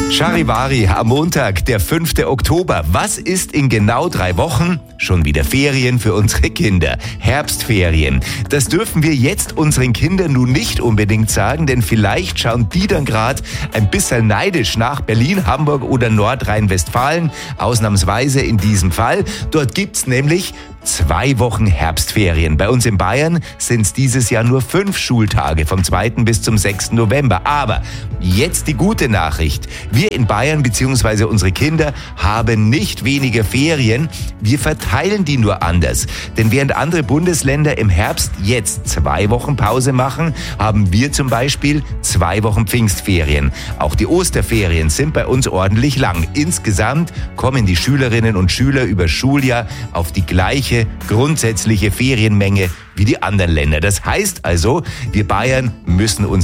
Charivari am Montag, der 5. Oktober. Was ist in genau 3 Wochen? Schon wieder Ferien für unsere Kinder. Herbstferien. Das dürfen wir jetzt unseren Kindern nun nicht unbedingt sagen, denn vielleicht schauen die dann gerade ein bisschen neidisch nach Berlin, Hamburg oder Nordrhein-Westfalen. Ausnahmsweise in diesem Fall. Dort gibt's nämlich 2 Wochen Herbstferien. Bei uns in Bayern sind es dieses Jahr nur 5 Schultage, vom 2. bis zum 6. November. Aber jetzt die gute Nachricht. Wir in Bayern bzw. unsere Kinder haben nicht weniger Ferien. Wir verteilen die nur anders. Denn während andere Bundesländer im Herbst jetzt 2 Wochen Pause machen, haben wir zum Beispiel 2 Wochen Pfingstferien. Auch die Osterferien sind bei uns ordentlich lang. Insgesamt kommen die Schülerinnen und Schüler über Schuljahr auf die gleiche grundsätzliche Ferienmenge wie die anderen Länder. Das heißt also, wir Bayern müssen uns